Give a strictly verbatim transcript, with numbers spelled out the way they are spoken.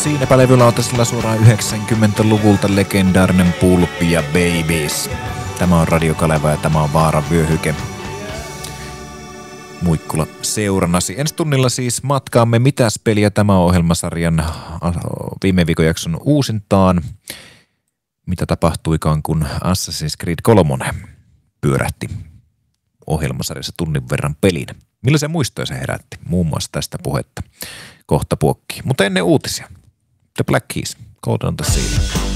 Siinäpä levylautasella suoraan yhdeksänkymmentäluvulta legendaarinen Pulppi ja Babies. Tämä on Radio Kaleva ja tämä on Vaaran vyöhyke. Muikkula seurannasi. Ensi tunnilla siis matkaamme Mitäs peliä, tämä ohjelmasarjan viime viikon jakson uusintaan. Mitä tapahtuikaan, kun Assassin's Creed kolme pyörähti ohjelmasarjassa tunnin verran pelin. Millaisia muistoja se herätti? Muun muassa tästä puhetta kohta puokkiin. Mutta ennen uutisia. The Black Keys, Cold on the Sea.